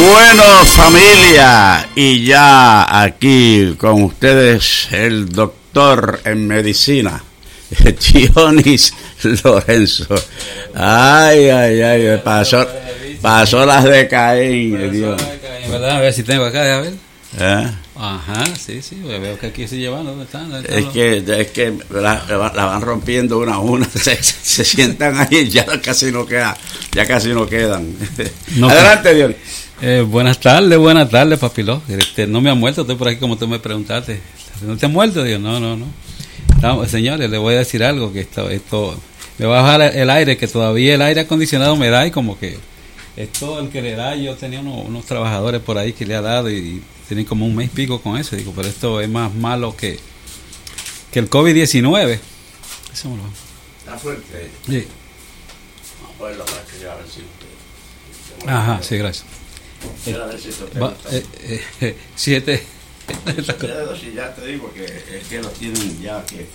Bueno, familia, y ya aquí con ustedes el doctor en medicina, Dionis Lorenzo. Ay, pasó las de Caín, Dios. ¿Verdad? A ver si tengo acá, a ver. ¿Eh? Ajá, sí, veo que aquí se llevan, ¿dónde están? Es que la van rompiendo una a una, se sientan ahí, ya casi no quedan. No, adelante, Dios. Buenas tardes, papiló. No me ha muerto, estoy por aquí como tú me preguntaste. ¿No te has muerto? Dios, no. Señores, les voy a decir algo, que esto me va a bajar el aire, que todavía el aire acondicionado me da, y como que esto el que le da, yo tenía unos trabajadores por ahí que le ha dado y tienen como un mes y pico con eso. Digo, pero esto es más malo que el COVID-19. Eso me lo... ¿Está fuerte? Sí. Ajá, sí, gracias. 7. Ya te digo que es que lo tienen ya que...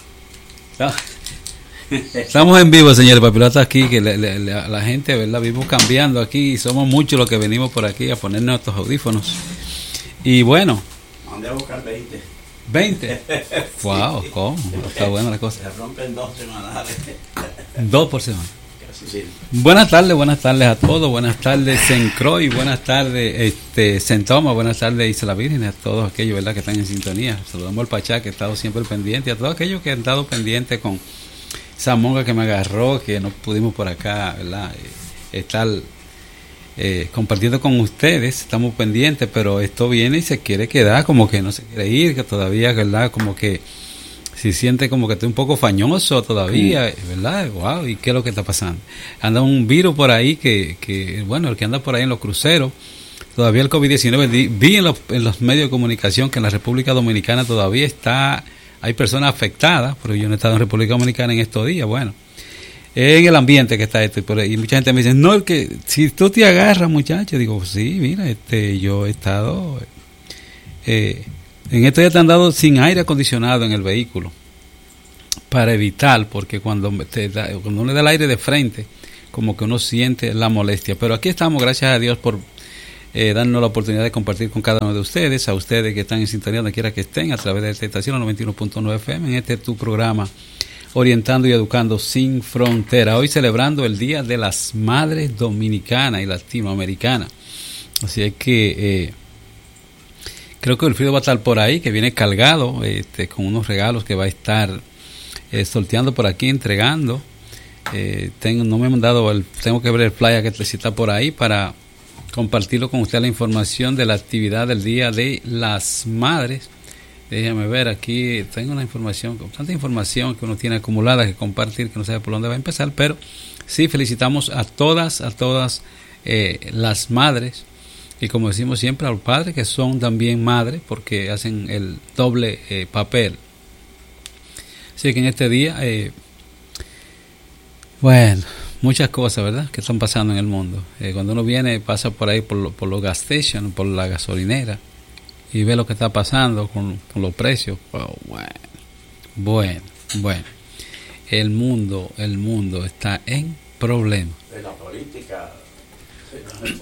Estamos en vivo, señores. Papilota aquí, que la gente, ¿verdad? Vivimos cambiando aquí y somos muchos los que venimos por aquí a poner nuestros audífonos. Y bueno. ¿Dónde a buscar 20? 20. Wow, ¿cómo? Está buena la cosa. Se rompen 2 semanales. 2 por semana. Sí. Buenas tardes a todos. Buenas tardes, Sencroy. Buenas tardes, Sentoma. Buenas tardes, Isla Virgen. A todos aquellos, ¿verdad?, que están en sintonía. Saludamos al Pachá, que ha estado siempre pendiente. A todos aquellos que han estado pendientes con esa monga que me agarró, que no pudimos por acá, ¿verdad?, estar compartiendo con ustedes. Estamos pendientes, pero esto viene y se quiere quedar, como que no se quiere ir, que todavía, ¿verdad?, como que se siente como que estoy un poco fañoso todavía, ¿verdad? Wow, ¿y qué es lo que está pasando? Anda un virus por ahí que bueno, el que anda por ahí en los cruceros, todavía el COVID-19, vi en los medios de comunicación que en la República Dominicana todavía hay personas afectadas, pero yo no he estado en República Dominicana en estos días, bueno, en el ambiente que está esto, y mucha gente me dice, no, el que si tú te agarras, muchacho, digo, sí, mira, yo he estado... en esto ya te han dado sin aire acondicionado en el vehículo para evitar, porque cuando uno le da el aire de frente, como que uno siente la molestia. Pero aquí estamos, gracias a Dios por darnos la oportunidad de compartir con cada uno de ustedes, a ustedes que están en sintonía donde quiera que estén, a través de esta estación 91.9 FM, en este tu programa Orientando y Educando Sin Frontera. Hoy celebrando el Día de las Madres Dominicanas y Latinoamericanas. Así es que... creo que el frío va a estar por ahí, que viene cargado con unos regalos que va a estar sorteando por aquí, entregando. No me he mandado, tengo que ver el flyer que está por ahí para compartirlo con usted, la información de la actividad del Día de las Madres. Déjame ver, aquí tengo una información, con tanta información que uno tiene acumulada que compartir, que no sabe por dónde va a empezar, pero sí, felicitamos a todas las madres. Y como decimos siempre, a los padres que son también madres, porque hacen el doble papel. Así que en este día, bueno, muchas cosas, ¿verdad?, que están pasando en el mundo. Cuando uno pasa por ahí, por los gas stations, por la gasolinera, y ve lo que está pasando con los precios. Bueno. El mundo está en problemas. En la política, en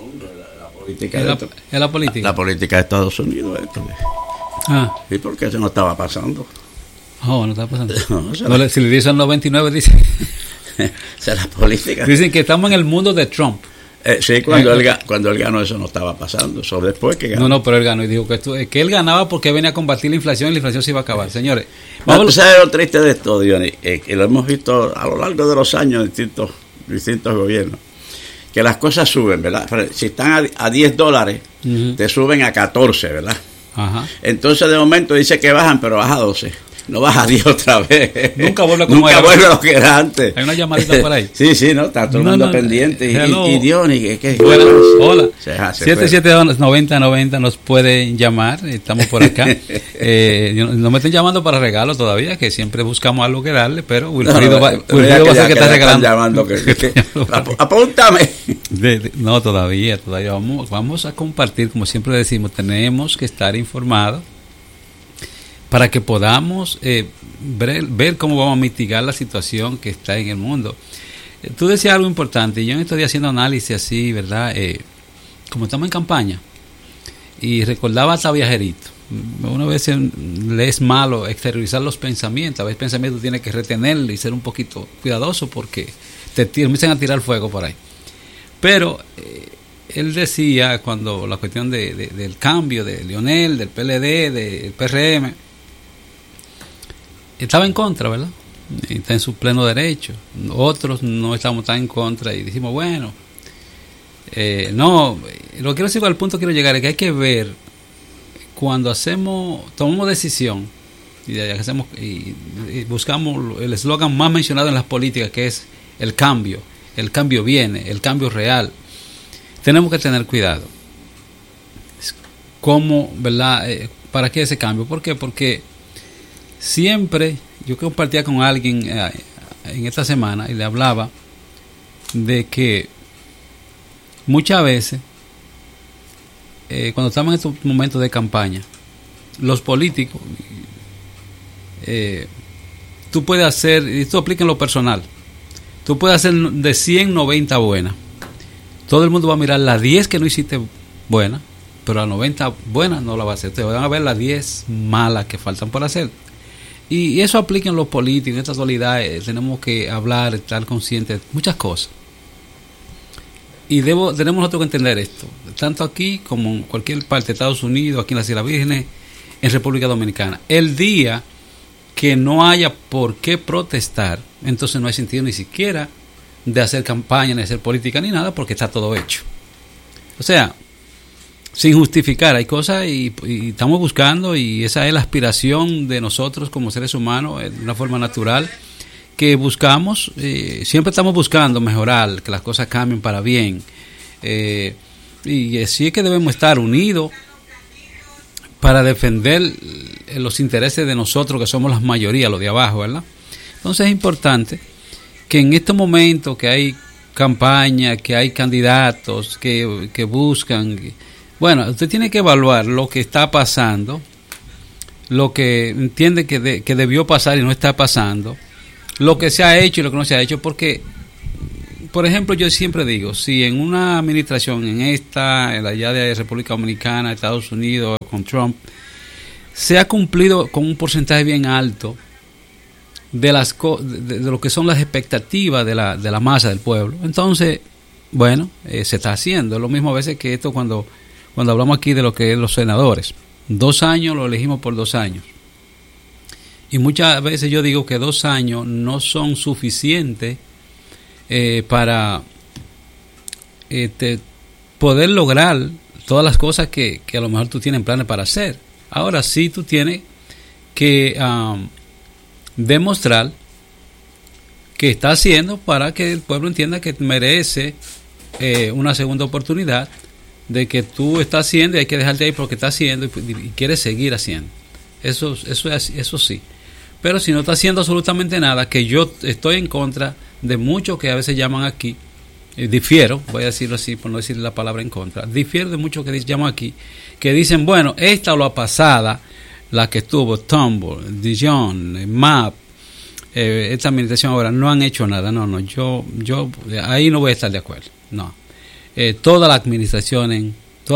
la política. La política de Estados Unidos. ¿Y por qué eso no estaba pasando? No estaba pasando. No, si le dicen 99, dice. Esa es la política. Dicen que estamos en el mundo de Trump. Sí, cuando él ganó eso no estaba pasando. Eso después que ganó. No, pero él ganó y dijo que él ganaba porque venía a combatir la inflación y la inflación se iba a acabar. Señores, ¿tú sabes lo triste de esto, Dionis? Que lo hemos visto a lo largo de los años en distintos gobiernos. Que las cosas suben, ¿verdad? Si están a $10, te suben a 14, ¿verdad? Ajá. Entonces de momento dice que bajan, pero baja a 12. No baja a 10 otra vez. Nunca vuelve a lo que era antes. Hay una llamadita por ahí. Sí, no, está todo el mundo pendiente. Y Dionis, ¿qué? Hola. 779090 nos pueden llamar. Estamos por acá. No me estén llamando para regalos todavía, que siempre buscamos algo que darle, pero Wilfrido va a ser que está regalando. Llamando, apúntame. No, todavía. Vamos a compartir, como siempre decimos, tenemos que estar informados para que podamos ver cómo vamos a mitigar la situación que está en el mundo. Tú decías algo importante, yo en estos días haciendo análisis así, ¿verdad? Como estamos en campaña, y recordaba hasta Viajerito. Una vez le es malo exteriorizar los pensamientos, a veces pensamientos tienes que retenerlo y ser un poquito cuidadoso porque te empiezan a tirar fuego por ahí. Pero él decía, cuando la cuestión del cambio de Leonel, del PLD, del PRM, estaba en contra, ¿verdad? Está en su pleno derecho. Otros no estamos tan en contra y decimos, bueno, no, lo que quiero decir, al punto que quiero llegar es que hay que ver cuando tomamos decisión y buscamos el eslogan más mencionado en las políticas, que es el cambio viene, el cambio real. Tenemos que tener cuidado. ¿Cómo, verdad? ¿Para qué ese cambio? ¿Por qué? Porque siempre, yo compartía con alguien en esta semana y le hablaba de que muchas veces, cuando estamos en estos momentos de campaña, los políticos, tú puedes hacer, y esto aplica en lo personal, tú puedes hacer de 100, 90 buenas. Todo el mundo va a mirar las 10 que no hiciste buenas, pero las 90 buenas no las va a hacer. Te van a ver las 10 malas que faltan por hacer. Y eso aplica en los políticos, en esta actualidad. Tenemos que hablar, estar conscientes de muchas cosas. Y tenemos nosotros que entender esto, tanto aquí como en cualquier parte de Estados Unidos, aquí en las Islas Vírgenes, en República Dominicana. El día que no haya por qué protestar, entonces no hay sentido ni siquiera de hacer campaña, ni hacer política, ni nada, porque está todo hecho. O sea, sin justificar, hay cosas y estamos buscando, y esa es la aspiración de nosotros como seres humanos, de una forma natural, que buscamos, siempre estamos buscando mejorar, que las cosas cambien para bien, y así es que debemos estar unidos para defender los intereses de nosotros, que somos la mayoría, los de abajo, ¿verdad? Entonces es importante que en estos momentos que hay campaña, que hay candidatos que buscan, bueno, usted tiene que evaluar lo que está pasando, lo que entiende que debió pasar y no está pasando, lo que se ha hecho y lo que no se ha hecho, porque, por ejemplo, yo siempre digo, si en una administración, en la allá de República Dominicana, Estados Unidos, con Trump, se ha cumplido con un porcentaje bien alto de lo que son las expectativas de la masa del pueblo, entonces, bueno, se está haciendo. Es lo mismo a veces que esto cuando hablamos aquí de lo que es los senadores. 2 años lo elegimos por 2 años. Y muchas veces yo digo que 2 años no son suficientes para poder lograr todas las cosas que a lo mejor tú tienes planes para hacer. Ahora sí tú tienes que demostrar que está haciendo para que el pueblo entienda que merece una segunda oportunidad, de que tú estás haciendo y hay que dejarte ahí porque estás haciendo y quieres seguir haciendo. Eso sí. Pero si no está haciendo absolutamente nada, que yo estoy en contra de muchos que a veces llaman aquí, difiero, voy a decirlo así por no decir la palabra en contra, difiero de muchos que llaman aquí, que dicen, bueno, esta o la pasada, la que estuvo Tumble, Dijon, MAP, esta administración ahora no han hecho nada. No, yo ahí no voy a estar de acuerdo. No, todas las administraciones,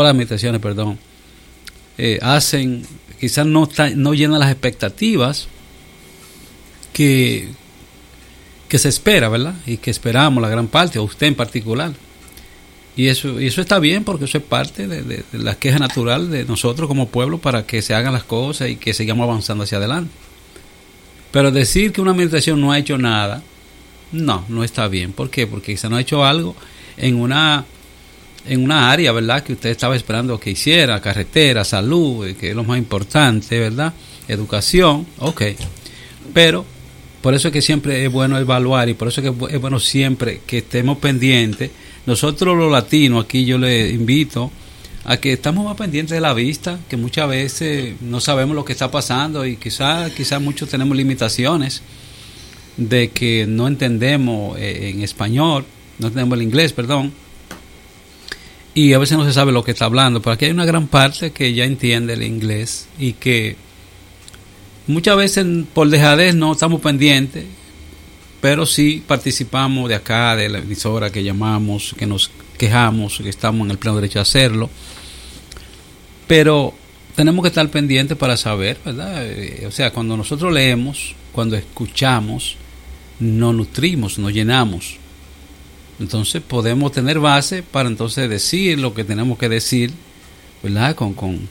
hacen, quizás no llenan las expectativas que se espera, ¿verdad? Y que esperamos la gran parte, o usted en particular. Y eso está bien, porque eso es parte de la queja natural de nosotros como pueblo, para que se hagan las cosas y que sigamos avanzando hacia adelante. Pero decir que una administración no ha hecho nada, no está bien. ¿Por qué? Porque quizá no ha hecho algo en una área, ¿verdad?, que usted estaba esperando que hiciera: carretera, salud, que es lo más importante, ¿verdad?, educación, pero por eso es que siempre es bueno evaluar, y por eso es que es bueno siempre que estemos pendientes. Nosotros los latinos aquí, yo les invito a que estamos más pendientes de la vista, que muchas veces no sabemos lo que está pasando, y quizás muchos tenemos limitaciones de que no entendemos en español, no entendemos el inglés, perdón, y a veces no se sabe lo que está hablando. Pero aquí hay una gran parte que ya entiende el inglés, y que muchas veces por dejadez no estamos pendientes, pero sí participamos de acá, de la emisora, que llamamos, que nos quejamos, que estamos en el pleno derecho de hacerlo. Pero tenemos que estar pendientes para saber, ¿verdad? O sea, cuando nosotros leemos, cuando escuchamos, nos nutrimos, nos llenamos. Entonces podemos tener base para entonces decir lo que tenemos que decir, ¿verdad? Con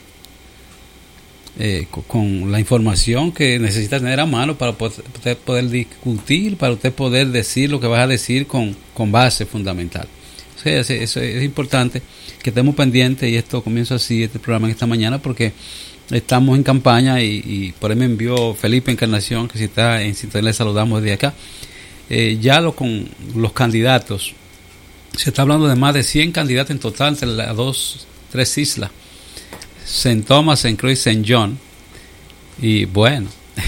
la información que necesita tener a mano para usted poder discutir, para usted poder decir lo que vas a decir con base fundamental. O sea, eso es importante que estemos pendientes, y esto comienza así, este programa en esta mañana, porque estamos en campaña y por ahí me envió Felipe Encarnación, que si está en sintonía le saludamos desde acá. Ya con los candidatos, se está hablando de más de 100 candidatos en total entre las tres islas, St. Thomas, St. Croix, St. John. Y bueno,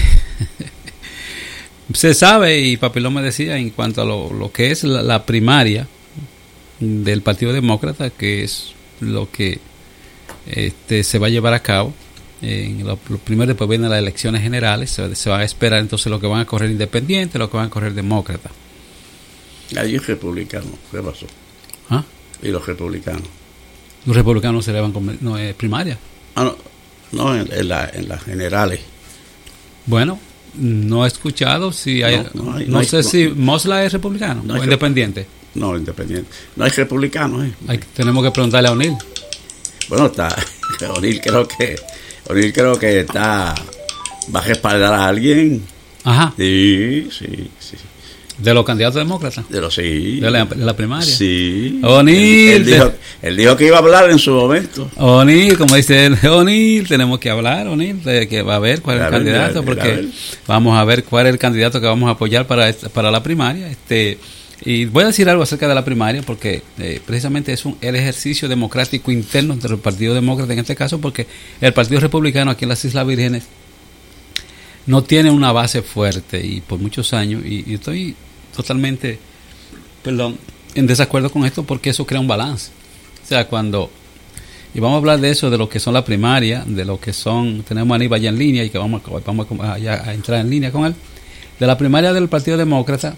se sabe, y Papilón me decía, en cuanto a lo que es la primaria del Partido Demócrata, que es lo que se va a llevar a cabo lo primero. Después vienen las elecciones generales, se va a esperar entonces lo que van a correr independientes, lo que van a correr demócratas. Hay republicanos, ¿qué pasó? ¿Ah? ¿Y los republicanos? Los republicanos se elevan con primaria. No, en las generales. Bueno, no he escuchado si hay. No sé si Mosla es republicano o independiente. No, independiente. No hay republicanos, tenemos que preguntarle a O'Neill. Bueno, O'Neill creo que va a respaldar a alguien. Ajá. Sí. ¿De los candidatos demócratas? Sí. ¿De la primaria? Sí. O'Neill. Él dijo que iba a hablar en su momento. O'Neill, como dice él, O'Neill, tenemos que hablar, O'Neill, de que va a ver cuál es el candidato, porque vamos a ver cuál es el candidato que vamos a apoyar para la primaria. Y voy a decir algo acerca de la primaria, porque precisamente es el ejercicio democrático interno entre el Partido Demócrata en este caso, porque el Partido Republicano aquí en las Islas Vírgenes no tiene una base fuerte, y por muchos años, y estoy totalmente en desacuerdo con esto, porque eso crea un balance. O sea, y vamos a hablar de eso, de lo que son la primaria, de lo que son, tenemos a Aníbal ya en línea, y que vamos a entrar en línea con él, de la primaria del Partido Demócrata,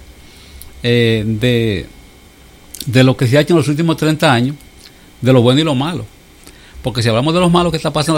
de lo que se ha hecho en los últimos 30 años, de lo bueno y lo malo. Porque si hablamos de los malos que está pasando